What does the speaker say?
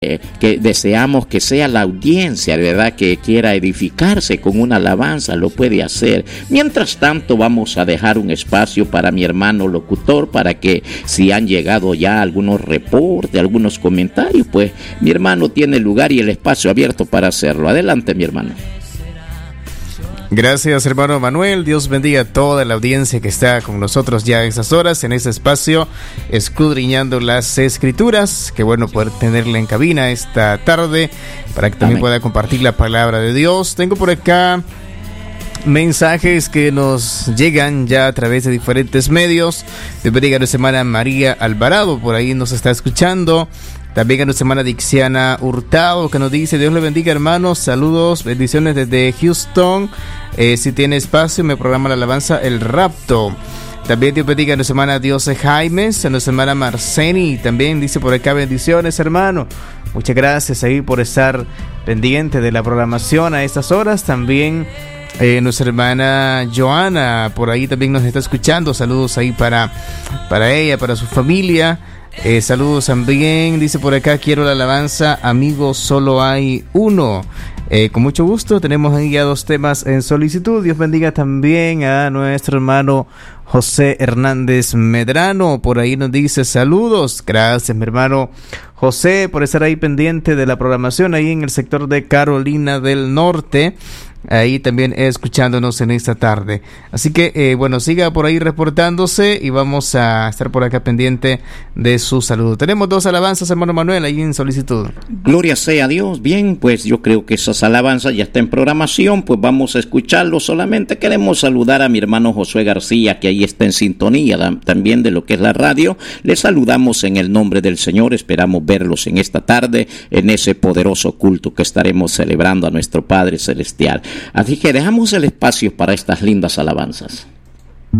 que deseamos que sea la audiencia, ¿verdad?, que quiera edificarse con una alabanza, lo puede hacer. Mientras tanto, vamos a dejar un espacio para mi hermano locutor, para que si han llegado ya algunos reportes, algunos comentarios, pues mi hermano tiene el lugar y el espacio abierto para hacerlo. Adelante, mi hermano. Gracias, hermano Manuel. Dios bendiga a toda la audiencia que está con nosotros ya a estas horas, en este espacio, escudriñando las Escrituras. Qué bueno poder tenerla en cabina esta tarde, para que también pueda compartir la palabra de Dios. Tengo por acá mensajes que nos llegan ya a través de diferentes medios. Dios bendiga a nuestra hermana María Alvarado, por ahí nos está escuchando. También a nuestra hermana Dixiana Hurtado, que nos dice: Dios le bendiga, hermanos, saludos, bendiciones desde Houston. Si tiene espacio, me programa la alabanza El Rapto. También Dios bendiga a nuestra hermana Diose Jaimes, a nuestra hermana Marceni. También dice por acá: bendiciones, hermano. Muchas gracias ahí por estar pendiente de la programación a estas horas. También nuestra hermana Joana, por ahí también nos está escuchando. Saludos ahí para ella, para su familia. Saludos también, dice por acá: quiero la alabanza Amigo Solo Hay Uno. Con mucho gusto, tenemos ahí ya 2 temas en solicitud. Dios bendiga también a nuestro hermano José Hernández Medrano, por ahí nos dice: saludos. Gracias, mi hermano José, por estar ahí pendiente de la programación ahí en el sector de Carolina del Norte, ahí también escuchándonos en esta tarde. Así que, bueno, siga por ahí reportándose y vamos a estar por acá pendiente de su saludo. Tenemos 2 alabanzas, hermano Manuel, ahí en solicitud. Gloria sea a Dios. Bien, pues yo creo que esas alabanzas ya están en programación, pues vamos a escucharlo. Solamente queremos saludar a mi hermano Josué García, que ahí está en sintonía también de lo que es la radio. Les saludamos en el nombre del Señor. Esperamos verlos en esta tarde en ese poderoso culto que estaremos celebrando a nuestro Padre Celestial. Así que dejamos el espacio para estas lindas alabanzas.